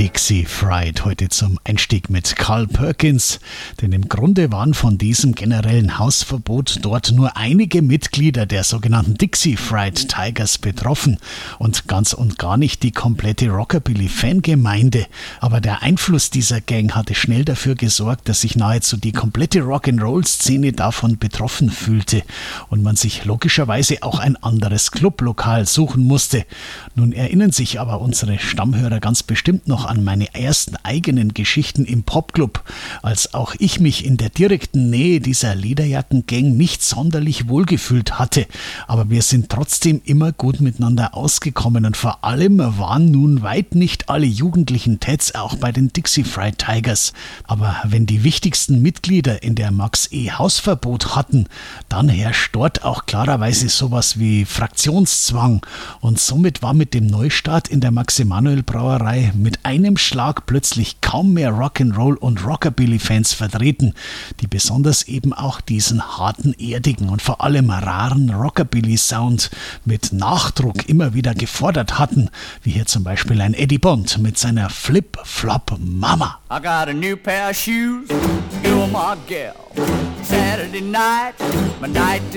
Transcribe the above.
Dixie Fried heute zum Einstieg mit Carl Perkins, denn im Grunde waren von diesem generellen Hausverbot dort nur einige Mitglieder der sogenannten Dixie Fried Tigers betroffen und ganz und gar nicht die komplette Rockabilly-Fangemeinde. Aber der Einfluss dieser Gang hatte schnell dafür gesorgt, dass sich nahezu die komplette Rock'n'Roll-Szene davon betroffen fühlte und man sich logischerweise auch ein anderes Clublokal suchen musste. Nun erinnern sich aber unsere Stammhörer ganz bestimmt noch an meine ersten eigenen Geschichten im Popclub, als auch ich mich in der direkten Nähe dieser Lederjackengang nicht sonderlich wohlgefühlt hatte. Aber wir sind trotzdem immer gut miteinander ausgekommen und vor allem waren nun weit nicht alle jugendlichen Tats auch bei den Dixie Fried Tigers. Aber wenn die wichtigsten Mitglieder in der Max E. Hausverbot hatten, dann herrscht dort auch klarerweise sowas wie Fraktionszwang und somit war mit dem Neustart in der Max-Emanuel-Brauerei mit einem Schlag plötzlich kaum mehr Rock'n'Roll und Rockabilly-Fans vertreten, die besonders eben auch diesen harten, erdigen und vor allem raren Rockabilly-Sound mit Nachdruck immer wieder gefordert hatten, wie hier zum Beispiel ein Eddie Bond mit seiner Flip-Flop Mama. I got a new pair of shoes, you're my gal. Saturday night, my night